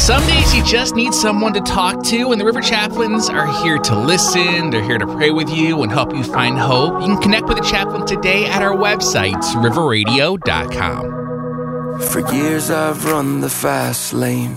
Some days you just need someone to talk to, and the River Chaplains are here to listen. They're here to pray with you and help you find hope. You can connect with a chaplain today at our website, riverradio.com. For years I've run the fast lane,